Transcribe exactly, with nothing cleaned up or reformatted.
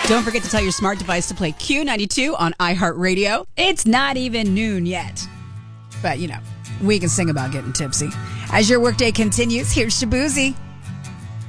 Don't forget to tell your smart device to play Q ninety-two on iHeartRadio. It's not even noon yet. But, you know, we can sing about getting tipsy. As your workday continues, here's Shabuzi.